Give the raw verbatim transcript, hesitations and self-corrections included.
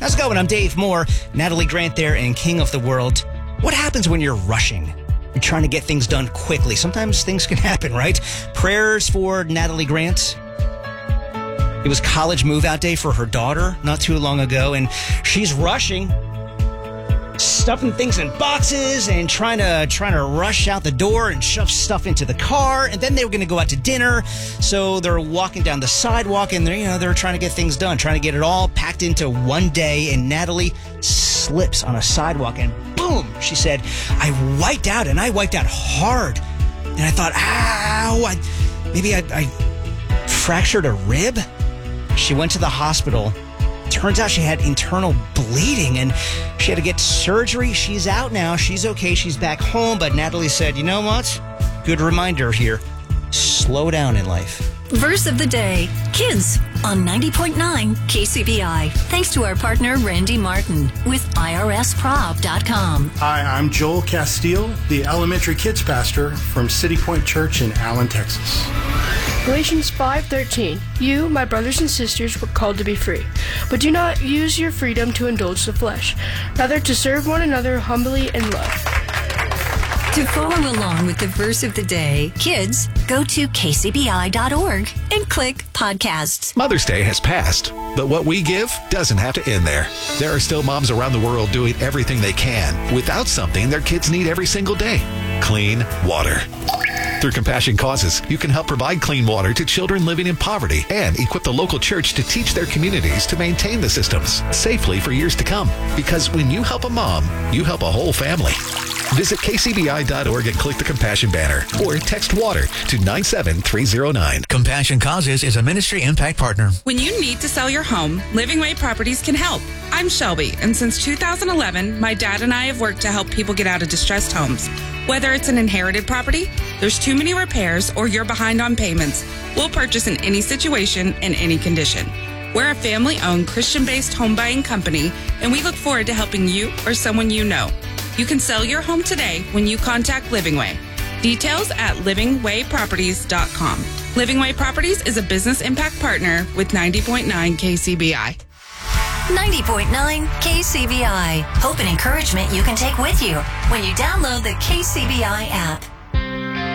How's it going? I'm Dave Moore, Natalie Grant there, and King of the World. What happens when you're rushing? You're trying to get things done quickly. Sometimes things can happen, right? Prayers for Natalie Grant. It was college move-out day for her daughter not too long ago, and she's rushing, stuffing things in boxes and trying to trying to rush out the door and shove stuff into the car. And then they were going to go out to dinner, so they're walking down the sidewalk, and they're you know they're trying to get things done, trying to get it all packed into one day. And Natalie slips on a sidewalk, and boom! She said, "I wiped out, and I wiped out hard." And I thought, "Ow! I, maybe I, I fractured a rib." She went to the hospital. Turns out she had internal bleeding and she had to get surgery. She's out now. She's okay. She's back home. But Natalie said, you know what? Good reminder here. Slow down in life. Verse of the day, Kids, on ninety point nine K C B I. Thanks to our partner, Randy Martin, with I R S prob dot com. Hi, I'm Joel Castile, the elementary kids pastor from City Point Church in Allen, Texas. Galatians five thirteen. You, my brothers and sisters, were called to be free, but do not use your freedom to indulge the flesh, rather to serve one another humbly in love. To follow along with the verse of the day, kids, go to K C B I dot org and click podcasts. Mother's Day has passed, but what we give doesn't have to end there. There are still moms around the world doing everything they can without something their kids need every single day: clean water. Through Compassion Causes, you can help provide clean water to children living in poverty and equip the local church to teach their communities to maintain the systems safely for years to come. Because when you help a mom, you help a whole family. Visit K C B I dot org and click the Compassion banner or text WATER to nine seven three zero nine. Compassion Causes is a ministry impact partner. When you need to sell your home, Living Way Properties can help. I'm Shelby, and since two thousand eleven, my dad and I have worked to help people get out of distressed homes. Whether it's an inherited property, there's too many repairs, or you're behind on payments, we'll purchase in any situation and any condition. We're a family-owned, Christian-based home buying company, and we look forward to helping you or someone you know. You can sell your home today when you contact Living Way. Details at living way properties dot com. Living Way Properties is a business impact partner with ninety point nine K C B I. ninety point nine K C B I. Hope and encouragement you can take with you when you download the K C B I app.